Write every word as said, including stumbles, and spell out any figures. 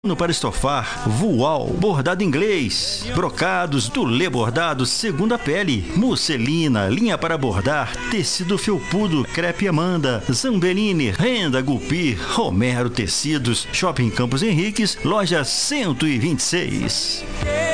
No para estofar, voal, bordado inglês, brocados do Lê Bordados, segunda pele, musselina, linha para bordar, tecido felpudo, crepe Amanda, Zambellini, renda Gupi, Romero Tecidos, Shopping Campos Henriques, loja cento e vinte e seis.